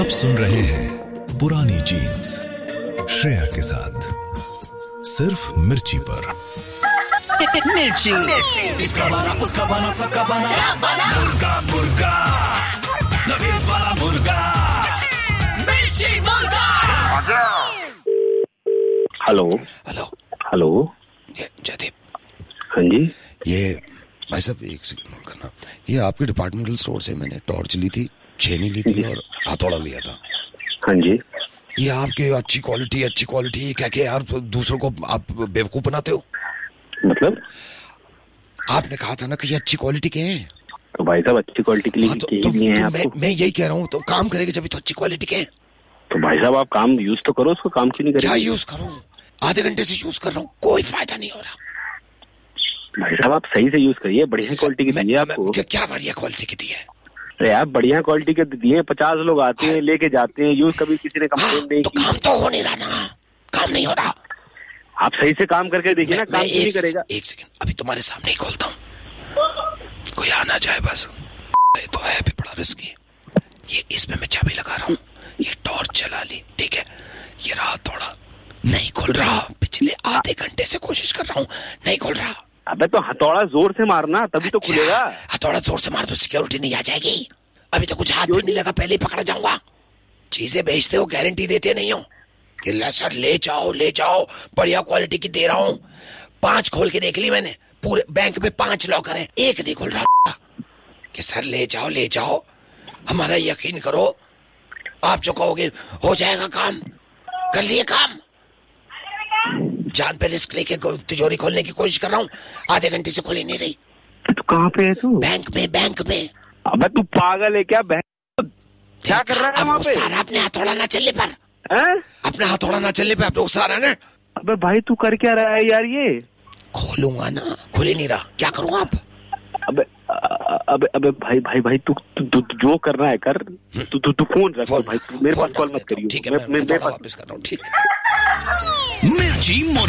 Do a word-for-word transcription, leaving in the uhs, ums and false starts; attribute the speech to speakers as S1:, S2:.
S1: आप सुन रहे हैं पुरानी जीन्स श्रेया के साथ सिर्फ मिर्ची पर।
S2: मिर्ची,
S3: इसका बना उसका बना सबका बना मुर्गा मुर्गा नवीद वाला मुर्गा मिर्ची मुर्गा।
S4: हेलो
S5: हेलो
S4: हेलो
S5: ये जयदीप।
S4: हाँ जी।
S5: ये भाई साहब एक सेकंड नोट करना, ये आपके डिपार्टमेंटल स्टोर से मैंने टॉर्च ली थी, छेनी ली थी और हथौड़ा लिया था।
S4: हाँ जी।
S5: ये आपके अच्छी क्वालिटी अच्छी क्वालिटी क्या क्या यार, दूसरों को आप बेवकूफ बनाते हो।
S4: मतलब
S5: आपने कहा था ना कि ये अच्छी क्वालिटी के हैं।
S4: तो भाई साहब अच्छी क्वालिटी के लिए
S5: हाँ, तो,
S4: चाहिए
S5: तो,
S4: नहीं है
S5: तो
S4: आपको।
S5: मैं, मैं यही कह रहा हूँ, तो काम करेगा जब तो अच्छी क्वालिटी के हैं।
S4: तो भाई साहब आप काम यूज तो करो, उसको काम क्यों नहीं
S5: क्या
S4: करेंगे?
S5: यूज करूँ? आधे घंटे से यूज कर रहा हूँ, कोई फायदा नहीं हो रहा।
S4: भाई साहब आप सही से यूज करिए, बढ़िया क्वालिटी की
S5: मैं-
S4: दी है
S5: मैं-
S4: आपको।
S5: क्या, क्या बढ़िया क्वालिटी की दी है?
S4: अरे आप बढ़िया क्वालिटी के दिए, पचास लोग आते हैं लेके जाते हैं, यूज कभी किसी ने
S5: हाँ,
S4: कंप्लेन नहीं
S5: तो
S4: की।
S5: काम तो हो नहीं रहा ना, काम नहीं हो रहा।
S4: आप सही से काम करके देखिए ना,
S5: मैं-
S4: काम
S5: मैं
S4: क्यों नहीं
S5: एक
S4: करेगा?
S5: सेकंड, एक सेकंड अभी तुम्हारे सामने ही खोलता हूँ, कोई आ ना जाए बस। ये तो है भी बड़ा रिस्की। ये इसमें मैं चाबी लगा रहा हूँ, ये टॉर्च चला ली, ठीक है। ये रहा थोड़ा नहीं खुल रहा, पिछले आधे घंटे से कोशिश कर रहा हूँ, नहीं खुल रहा।
S4: अबे तो हथौड़ा जोर से मारना तभी तो खुलेगा।
S5: हथौड़ा जोर से मार तो सिक्योरिटी नहीं आ जाएगी। अभी तो कुछ हाथ भी नहीं लगा, पहले ही पकड़ा जाऊंगा। चीजें बेचते हो, गारंटी देते नहीं हो कि ले सर ले जाओ ले जाओ, बढ़िया क्वालिटी की दे रहा हूँ। पांच खोल के देख ली मैंने, पूरे बैंक में पांच लॉकर है, एक नहीं खुल रहा कि सर ले जाओ ले जाओ, हमारा यकीन करो, आप जो कहोगे हो जाएगा काम। कर लिए काम, जान पे रिस्क लेके तिजोरी खोलने की कोशिश कर रहा हूँ, आधे घंटे से खोली नहीं रही।
S4: तो कहाँ पे है तू?
S5: बैंक में बैंक में।
S4: अबे तू पागल है क्या? बहन क्या कर रहा है
S5: अब
S4: वहाँ
S5: वो
S4: पे?
S5: सारा अपने हथौड़ा ना चलने पर,
S4: हैं?
S5: अपना हथौड़ा ना चलने पे आप लोग सारा ना
S4: अबे भाई तू कर क्या रहा है यार ये?
S5: खोलूंगा ना, खुल ही नहीं रहा, क्या करूँ आप?
S4: अबे अबे अबे भाई भाई भाई तू तू तू तू जो करना है कर। तू तू तू फोन रख भाई, तू मेरे पास कॉल मत करियो।
S5: ठीक है,
S4: मैं
S5: मैं
S4: मैं
S5: हथौड़ा
S4: पास
S5: वापस कर रहा हूँ, ठीक है।
S3: मिर्ची